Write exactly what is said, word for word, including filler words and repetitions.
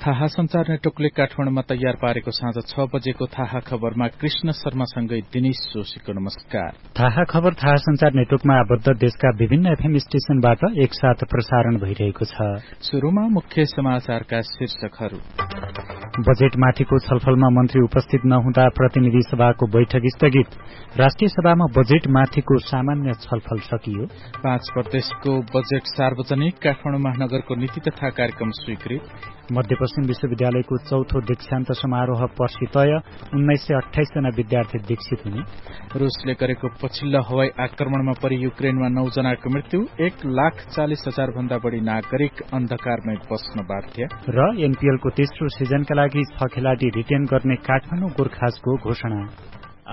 थाहा संचार नेटवर्कले काठमाडौँमा तयार पारेको साँझ छ बजेको थाहा खबरमा कृष्ण शर्मासँगै दिनेश जोशीको नमस्कार। थाहा खबर थाहा संचार नेटवर्कमा आबद्ध देशका विभिन्न एफएम स्टेशनबाट एकसाथ प्रसारण भइरहेको छ। शुरूमा मुख्य समाचारका शीर्षकहरू। बजेटमाथिको छलफलमा मन्त्री उपस्थित नहुँदा प्रतिनिधि सभाको बैठक स्थगित। राष्ट्रिय सभामा बजेटमाथिको सामान्य छलफल सकियो। पाँच प्रदेशको बजेट सार्वजनिक। काठमाडौँ महानगरको नीति तथा कार्यक्रम स्वीकृत। मध्यपश्चिम विश्वविद्यालयको चौथो दीक्षान्त समारोह पर्सि तय। उन्नाइस सय अठाइस जना विद्यार्थी दीक्षित हुने। रूसले गरेको पछिल्लो हवाई आक्रमणमा परि युक्रेनमा नौ जनाको मृत्यु। एक लाख चालिस हजार भन्दा बढ़ी नागरिक अन्धकारमै बस्न बाध्य। र एनपीएलको तेस्रो सिजनका लागि छ खेलाडी रिटेन गर्ने काठमाडौँ गोर्खाजको घोषणा।